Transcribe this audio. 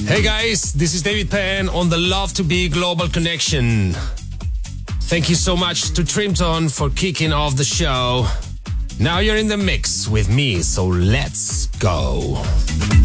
Hey guys, this is David Penn on the Love to Be Global Connection. Thank you so much to Trimton for kicking off the show. Now you're in the mix with me, so let's go.